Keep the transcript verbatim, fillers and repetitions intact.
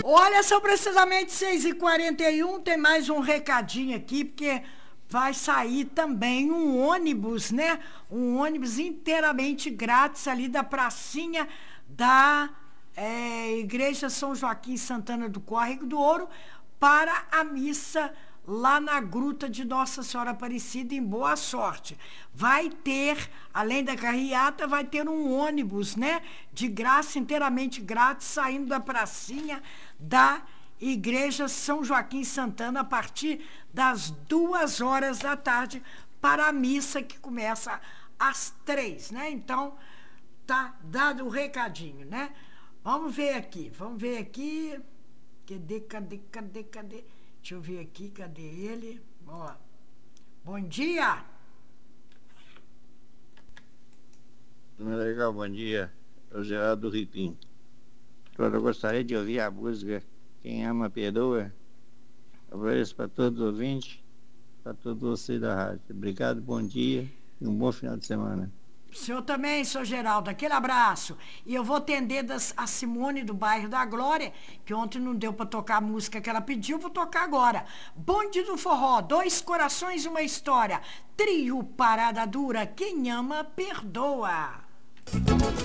Olha, são precisamente seis e quarenta e um, tem mais um recadinho aqui, porque vai sair também um ônibus, né? Um ônibus inteiramente grátis ali da pracinha da é, Igreja São Joaquim Santana do Córrego do Ouro para a missa lá na Gruta de Nossa Senhora Aparecida, em Boa Sorte. Vai ter, além da carreata, vai ter um ônibus, né? De graça, inteiramente grátis, saindo da pracinha da Igreja São Joaquim Santana a partir das duas horas da tarde para a missa que começa às três, né? Então, tá dado o recadinho, né? Vamos ver aqui, vamos ver aqui. Cadê, cadê, cadê, cadê? Deixa eu ver aqui, cadê ele? Ó. Bom dia! Legal, bom dia. É o Geraldo Ripim. Eu gostaria de ouvir a música Quem Ama Perdoa. Eu ofereço para todos os ouvintes, para todos vocês da rádio. Obrigado, bom dia e um bom final de semana. O senhor também, senhor Geraldo, aquele abraço. E eu vou atender das, a Simone do bairro da Glória, que ontem não deu para tocar a música que ela pediu, vou tocar agora. Bonde do Forró, Dois Corações e uma História. Trio Parada Dura, quem ama, perdoa.